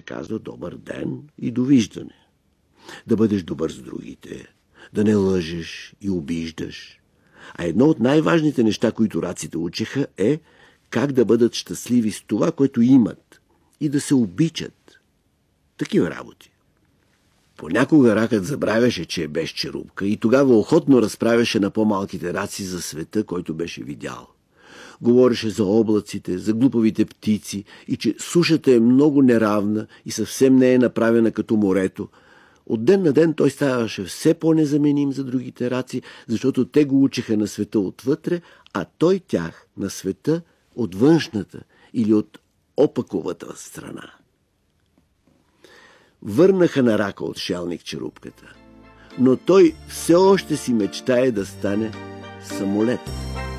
казва добър ден и довиждане. Да бъдеш добър с другите, да не лъжеш и обиждаш. А едно от най-важните неща, които раците учеха, е как да бъдат щастливи с това, което имат и да се обичат. Такива работи. Понякога ракът забравяше, че е без черупка и тогава охотно разправяше на по-малките раци за света, който беше видял. Говореше за облаците, за глупавите птици и че сушата е много неравна и съвсем не е направена като морето. От ден на ден той ставаше все по-незаменим за другите раци, защото те го учеха на света отвътре, а той тях на света от външната или от опаковата страна. Върнаха на рака отшелник черупката, но той все още си мечтае да стане самолет.